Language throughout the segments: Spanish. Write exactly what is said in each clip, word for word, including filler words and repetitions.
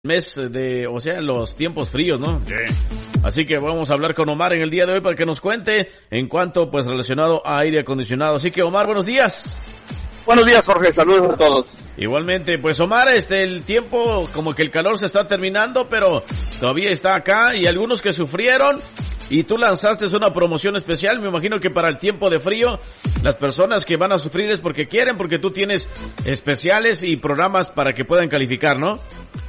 mes de, o sea, los tiempos fríos, ¿no? Sí. Así que vamos a hablar con Omar en el día de hoy para que nos cuente en cuanto, pues, relacionado a aire acondicionado. Así que, Omar, buenos días. Buenos días, Jorge. Saludos a todos. Igualmente, pues, Omar, este, el tiempo, como que el calor se está terminando, pero todavía está acá y algunos que sufrieron. Y tú lanzaste una promoción especial, me imagino que para el tiempo de frío, las personas que van a sufrir es porque quieren, porque tú tienes especiales y programas para que puedan calificar, ¿no?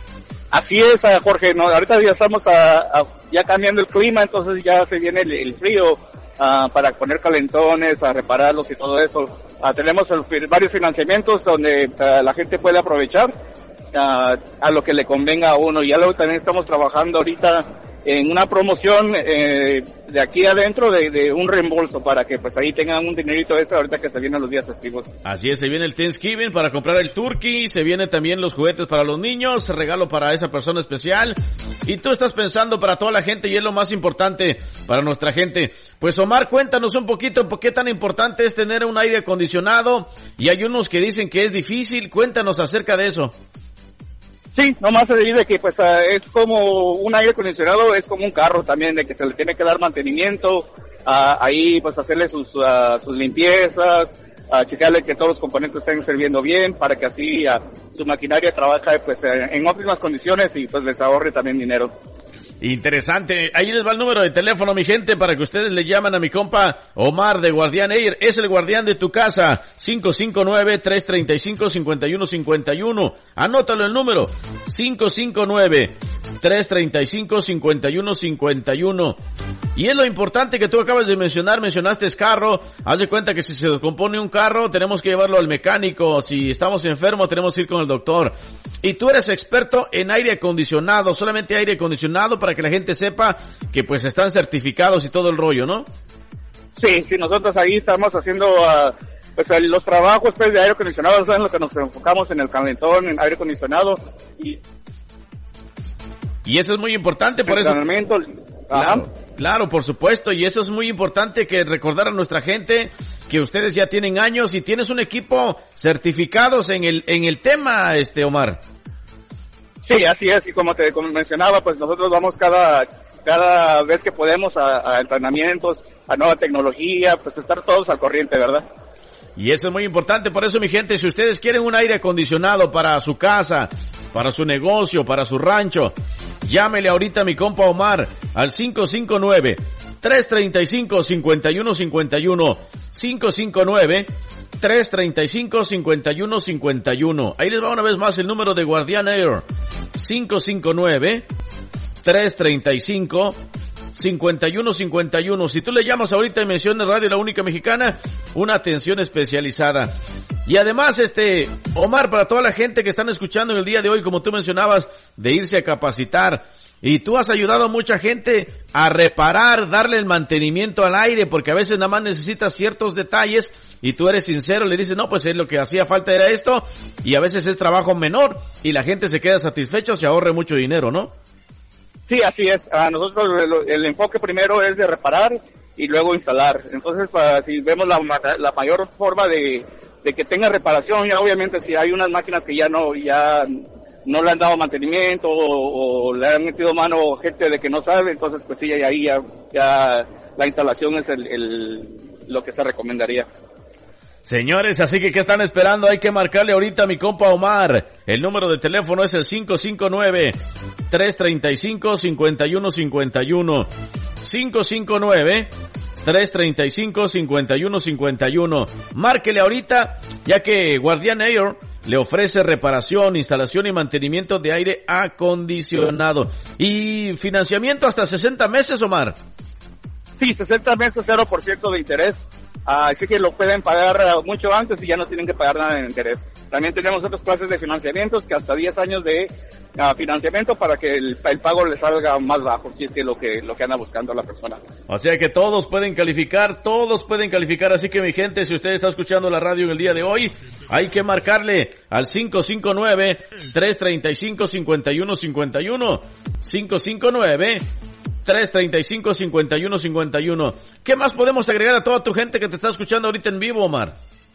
Así es, Jorge. No, ahorita ya estamos a, a, ya cambiando el clima, entonces ya se viene el, el frío uh, para poner calentones, a repararlos y todo eso. Uh, tenemos el, varios financiamientos donde uh, la gente puede aprovechar uh, a lo que le convenga a uno. Y algo también estamos trabajando ahorita en una promoción eh, de aquí adentro de, de un reembolso para que pues ahí tengan un dinerito extra ahorita que se vienen los días festivos. Así es, se viene el Thanksgiving para comprar el turkey, se vienen también los juguetes para los niños, regalo para esa persona especial, y tú estás pensando para toda la gente y es lo más importante para nuestra gente. Pues Omar, cuéntanos un poquito por qué tan importante es tener un aire acondicionado, y hay unos que dicen que es difícil, cuéntanos acerca de eso. Sí, nomás se dice que pues uh, es como un aire acondicionado, es como un carro también, de que se le tiene que dar mantenimiento, uh, ahí pues hacerle sus uh, sus limpiezas, uh, checarle que todos los componentes estén sirviendo bien para que así uh, su maquinaria trabaje pues en óptimas condiciones y pues les ahorre también dinero. Interesante. Ahí les va el número de teléfono, mi gente, para que ustedes le llaman a mi compa Omar de Guardián Air. Es el guardián de tu casa. cinco cinco nueve, tres tres cinco, cinco uno cinco uno. Anótalo el número. cinco cinco nueve, tres tres cinco, cinco uno cinco uno. Y es lo importante que tú acabas de mencionar. Mencionaste carro. Haz de cuenta que si se descompone un carro, tenemos que llevarlo al mecánico. Si estamos enfermos, tenemos que ir con el doctor. Y tú eres experto en aire acondicionado. Solamente aire acondicionado para que la gente sepa que pues están certificados y todo el rollo, ¿no? Sí, sí, nosotros ahí estamos haciendo uh, pues el, los trabajos pues, de aire acondicionado, ¿saben? Lo que nos enfocamos en el calentón, en aire acondicionado y y eso es muy importante, por eso. Claro, claro, por supuesto, y eso es muy importante que recordar a nuestra gente que ustedes ya tienen años y tienes un equipo certificados en el en el tema, este Omar. Sí, así es, y como te como mencionaba, pues nosotros vamos cada cada vez que podemos a, a entrenamientos, a nueva tecnología, pues estar todos al corriente, ¿verdad? Y eso es muy importante, por eso mi gente, si ustedes quieren un aire acondicionado para su casa, para su negocio, para su rancho, llámele ahorita a mi compa Omar al cinco cinco nueve, tres tres cinco, cinco uno cinco uno, cinco cinco nueve, tres tres cinco, cinco uno cinco uno. Ahí les va una vez más el número de Guardián Air. cinco cinco nueve, tres tres cinco, cinco uno cinco uno. Si tú le llamas ahorita y mencionas Radio La Única Mexicana, una atención especializada. Y además, este, Omar, para toda la gente que están escuchando en el día de hoy, como tú mencionabas, de irse a capacitar. Y tú has ayudado a mucha gente a reparar, darle el mantenimiento al aire, porque a veces nada más necesitas ciertos detalles y tú eres sincero, le dices, no, pues es lo que hacía falta era esto, y a veces es trabajo menor y la gente se queda satisfecha, se ahorre mucho dinero, ¿no? Sí, así es. A nosotros el, el enfoque primero es de reparar y luego instalar. Entonces, para, si vemos la, la mayor forma de, de que tenga reparación, ya obviamente si hay unas máquinas que ya no, ya no le han dado mantenimiento o, o le han metido mano gente de que no sabe, entonces pues sí, ahí ya, ya la instalación es el, el, lo que se recomendaría. Señores, así que ¿qué están esperando? Hay que marcarle ahorita a mi compa Omar. El número de teléfono es el cinco cinco nueve, tres tres cinco, cinco uno cinco uno. cinco cinco nueve, tres tres cinco, cinco uno cinco uno. Márquele ahorita, ya que Guardián Air le ofrece reparación, instalación y mantenimiento de aire acondicionado. Y financiamiento hasta sesenta meses, Omar. Sí, sesenta meses, cero por ciento de interés. Uh, así que lo pueden pagar uh, mucho antes y ya no tienen que pagar nada de interés. También tenemos otras clases de financiamientos que hasta diez años de uh, financiamiento para que el, el pago le salga más bajo, si es que lo que lo que anda buscando la persona. O sea que todos pueden calificar, todos pueden calificar, así que mi gente, si usted está escuchando la radio en el día de hoy, hay que marcarle al cinco cinco nueve, tres tres cinco, cinco uno cinco uno, cinco cinco nueve, tres tres cinco, cinco uno cinco uno. ¿Qué más podemos agregar a toda tu gente que te está escuchando ahorita en vivo, Omar?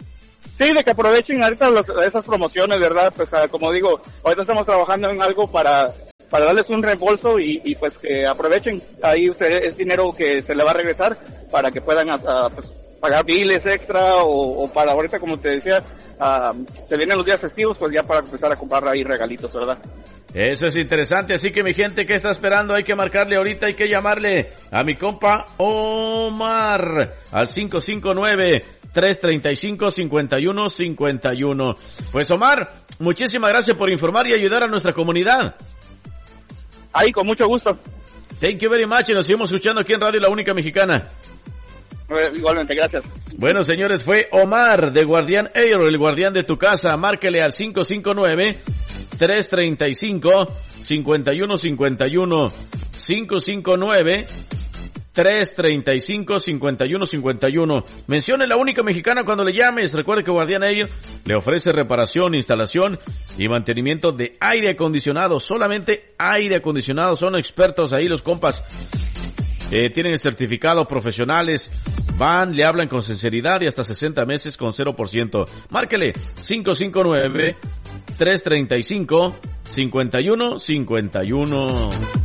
Sí, de que aprovechen ahorita los, esas promociones, ¿verdad? Pues uh, como digo, ahorita estamos trabajando en algo para para darles un reembolso y, y pues que aprovechen. Ahí usted, es dinero que se le va a regresar para que puedan uh, pues, pagar biles extra o, o para ahorita, como te decía, uh, se vienen los días festivos, pues ya para empezar a comprar ahí regalitos, ¿verdad? Eso es interesante, así que mi gente, ¿qué está esperando? Hay que marcarle ahorita, hay que llamarle a mi compa Omar al cinco cinco nueve, tres tres cinco, cinco uno cinco uno. Pues Omar, muchísimas gracias por informar y ayudar a nuestra comunidad. Ahí, con mucho gusto. Thank you very much y nos seguimos escuchando aquí en Radio La Única Mexicana. Igualmente, gracias. Bueno, señores, fue Omar de Guardián Air, el guardián de tu casa. Márquele al cinco cinco nueve, tres tres cinco, cinco uno cinco uno. cinco cinco nueve, tres tres cinco, cinco uno cinco uno. Mencione La Única Mexicana cuando le llames. Recuerde que Guardián Air le ofrece reparación, instalación y mantenimiento de aire acondicionado. Solamente aire acondicionado. Son expertos ahí los compas. Eh, tienen certificados profesionales, van, le hablan con sinceridad y hasta sesenta meses con cero por ciento. Márquele cinco cinco nueve, tres tres cinco, cinco uno cinco uno.